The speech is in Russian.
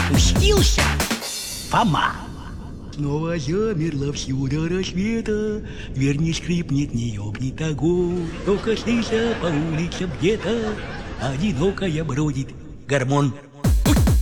Спустился Фома. Снова замерла всюду рассвета, дверь не скрипнет, не ёбнет огонь. Только слыша по улицам где-то одинокая бродит гормон.